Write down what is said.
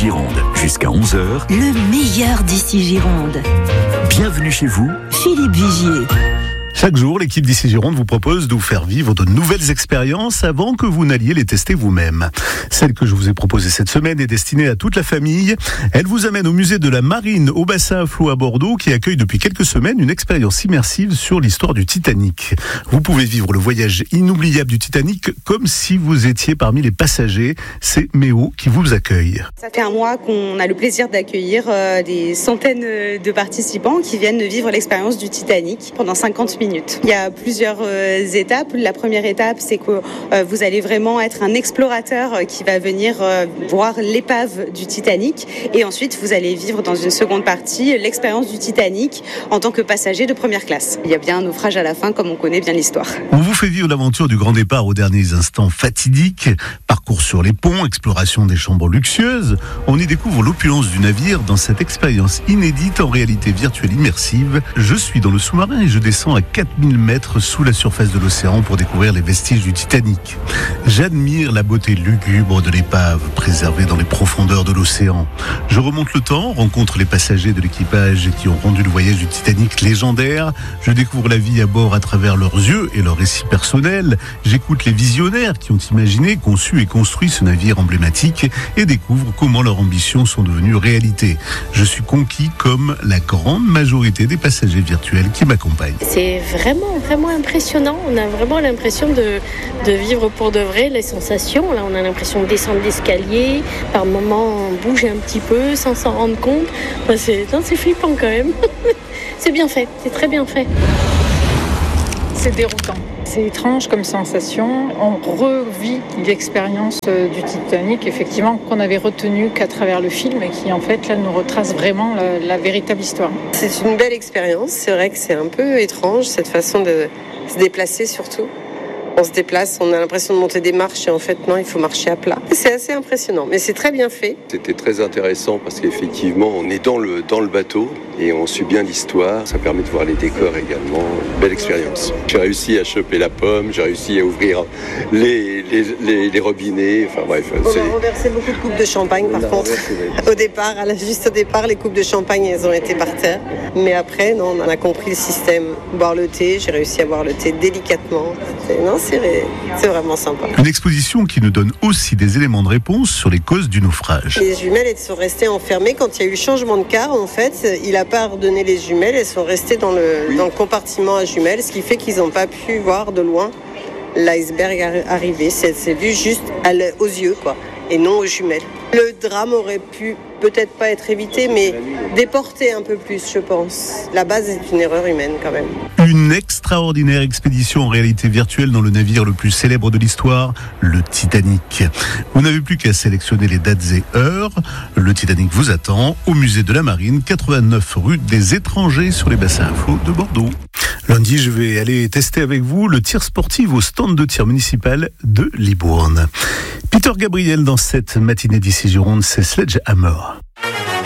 Gironde. Jusqu'à 11h, Le meilleur d'ici Gironde. bienvenue chez vous. Philippe Vigier. Chaque jour, l'équipe d'ici Gironde vous propose de vous faire vivre de nouvelles expériences avant que vous n'alliez les tester vous-même. Celle que je vous ai proposée cette semaine est destinée à toute la famille. Elle vous amène au musée de la Marine au bassin à flot à Bordeaux qui accueille depuis quelques semaines une expérience immersive sur l'histoire du Titanic. Vous pouvez vivre le voyage inoubliable du Titanic comme si vous étiez parmi les passagers. C'est Méo qui vous accueille. Ça fait un mois qu'on a le plaisir d'accueillir des centaines de participants qui viennent vivre l'expérience du Titanic pendant 50 minutes. Il y a plusieurs étapes. La première étape, c'est que vous allez vraiment être un explorateur qui va venir voir l'épave du Titanic. Et ensuite, vous allez vivre dans une seconde partie l'expérience du Titanic en tant que passager de première classe. Il y a bien un naufrage à la fin, comme on connaît bien l'histoire. On vous fait vivre l'aventure du grand départ aux derniers instants fatidiques. Parcours sur les ponts, exploration des chambres luxueuses. On y découvre l'opulence du navire dans cette expérience inédite en réalité virtuelle immersive. Je suis dans le sous-marin et je descends à 4000 mètres sous la surface de l'océan pour découvrir les vestiges du Titanic. J'admire la beauté lugubre de l'épave préservée dans les profondeurs de l'océan. Je remonte le temps, rencontre les passagers de l'équipage qui ont rendu le voyage du Titanic légendaire. Je découvre la vie à bord à travers leurs yeux et leurs récits personnels. J'écoute les visionnaires qui ont imaginé, conçu et construit ce navire emblématique et découvre comment leurs ambitions sont devenues réalité. Je suis conquis comme la grande majorité des passagers virtuels qui m'accompagnent. C'est vraiment impressionnant. On a vraiment l'impression de vivre pour de vrai les sensations. Là, on a l'impression de descendre l'escalier. Par moments, on bouge un petit peu sans s'en rendre compte. Enfin, c'est flippant quand même. C'est bien fait, c'est très bien fait. C'est déroutant. C'est étrange comme sensation. On revit l'expérience du Titanic, effectivement, qu'on avait retenu qu'à travers le film et qui, en fait, là, nous retrace vraiment la véritable histoire. C'est une belle expérience. C'est vrai que c'est un peu étrange, cette façon de se déplacer surtout. On se déplace, on a l'impression de monter des marches et en fait, non, il faut marcher à plat. C'est assez impressionnant, mais c'est très bien fait. C'était très intéressant parce qu'effectivement, on est dans le bateau et on suit bien l'histoire. Ça permet de voir les décors également. Une belle expérience. J'ai réussi à choper la pomme, j'ai réussi à ouvrir les robinets. Enfin bref. On a renversé beaucoup de coupes de champagne par contre. Juste au départ, les coupes de champagne, elles ont été par terre. Mais après, non, on a compris le système. Boire le thé, j'ai réussi à boire le thé délicatement. C'est vraiment sympa. Une exposition qui nous donne aussi des éléments de réponse sur les causes du naufrage. Les jumelles, elles sont restées enfermées. Quand il y a eu le changement de quart, en fait, il n'a pas redonné les jumelles. Elles sont restées dans le compartiment à jumelles, ce qui fait qu'ils n'ont pas pu voir de loin l'iceberg arriver. C'est vu juste aux yeux, quoi, et non aux jumelles. Le drame aurait pu peut-être pas être évité, mais déporté un peu plus, je pense. La base est une erreur humaine quand même. Une extraordinaire expédition en réalité virtuelle dans le navire le plus célèbre de l'histoire, le Titanic. Vous n'avez plus qu'à sélectionner les dates et heures. Le Titanic vous attend au musée de la Marine, 89 rue des Étrangers sur les bassins à flot de Bordeaux. Lundi, je vais aller tester avec vous le tir sportif au stand de tir municipal de Libourne. Peter Gabriel dans cette matinée d'ici Gironde, c'est Sledgehammer.